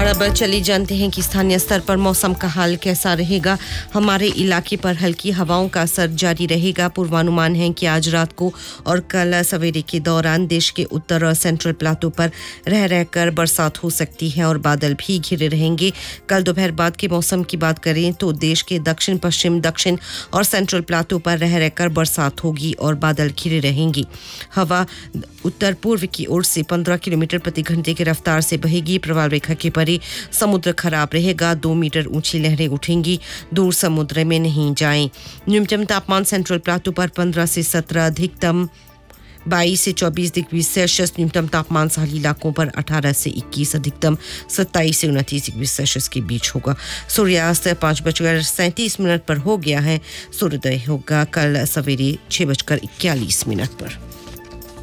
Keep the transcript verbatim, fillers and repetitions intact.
अब चलिए जानते हैं कि स्थानीय स्तर पर मौसम का हाल कैसा रहेगा। हमारे इलाके पर हल्की हवाओं का असर जारी रहेगा। पूर्वानुमान है कि आज रात को और कल सवेरे के दौरान देश के उत्तर और सेंट्रल प्लाटो पर रह रहकर बरसात हो सकती है और बादल भी घिरे रहेंगे। कल दोपहर बाद के मौसम की बात करें तो देश के दक्षिण पश्चिम, दक्षिण और सेंट्रल प्लाटो पर रह रहकर बरसात होगी और बादल घिरे रहेंगी। हवा उत्तर पूर्व की ओर से पंद्रह किलोमीटर प्रति घंटे की रफ्तार से बहेगी। प्रवाल रेखा के परे समुद्र खराब रहेगा। दो मीटर ऊंची लहरें उठेंगी। दूर समुद्र में नहीं जाएं। न्यूनतम तापमान सेंट्रल प्लाटो पर पंद्रह से सत्रह, अधिकतम बाईस से चौबीस डिग्री सेल्सियस। न्यूनतम तापमान साहली इलाकों पर अठारह से इक्कीस, अधिकतम सत्ताईस से उनतीस डिग्री सेल्सियस के बीच होगा। सूर्यास्त पाँच बजकर सैंतीस मिनट पर हो गया है। सूर्योदय होगा कल सवेरे छः बजकर इक्यालीस मिनट पर।